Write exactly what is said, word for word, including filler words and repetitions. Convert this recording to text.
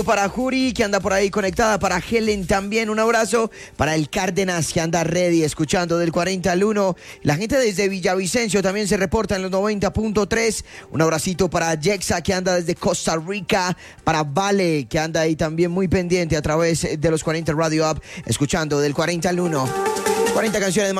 Para Juri, que anda por ahí conectada, para Helen también, un abrazo, para el Cárdenas, que anda ready, escuchando del cuarenta al uno, la gente desde Villavicencio también se reporta en los noventa punto tres, un abracito para Jexa, que anda desde Costa Rica, para Vale, que anda ahí también muy pendiente a través de los cuarenta Radio App, escuchando del cuarenta al uno, cuarenta canciones más.